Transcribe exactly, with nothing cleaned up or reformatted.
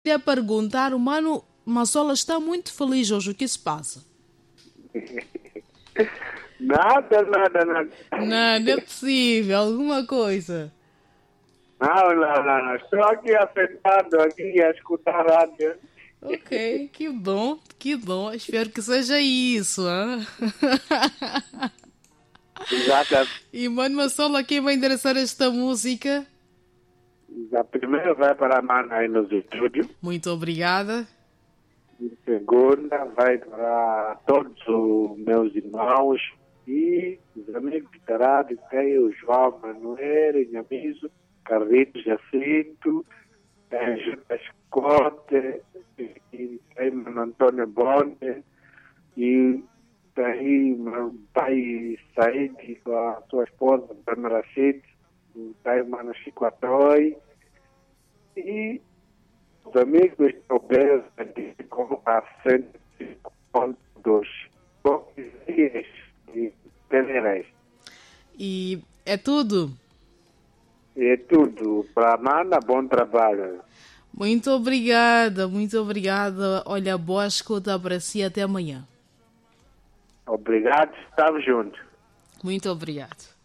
Queria perguntar, o Mano Massola está muito feliz hoje, o que se passa? Nada, nada, nada. Não, não é possível, alguma coisa. Não, não, não, não. Estou aqui afetado, aqui a escutar a rádio. Ok, que bom, que bom. Espero que seja isso. Hein? Exatamente. E Mano Massola, quem vai endereçar esta música? A primeira vai para a Mana aí nos estúdios. Muito obrigada. A segunda vai para todos os meus irmãos e os amigos da rádio. Tem o João Manuel, Inhamiso, Carlitos Jacinto, tem Judas Cote, e tem Mano Antônio Bonde e tem meu pai Said com a sua esposa, Dona Rachid, tem o Mano Chico Atoy e os amigos talvez com a cento e cinco ponto dois Boquias e Peneiras. E é tudo. E é tudo. Para a Mana, bom trabalho. Muito obrigada, muito obrigada. Olha, boa escuta para si. Até amanhã. Obrigado, estamos juntos. Muito obrigado.